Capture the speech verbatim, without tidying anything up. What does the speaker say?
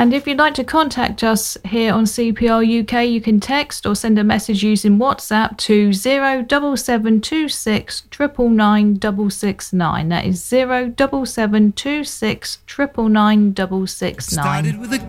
And if you'd like to contact us here on C P R U K, you can text or send a message using WhatsApp to zero seven seven two six nine nine nine six six nine. That is zero seven seven two six nine nine nine six six nine. Started with a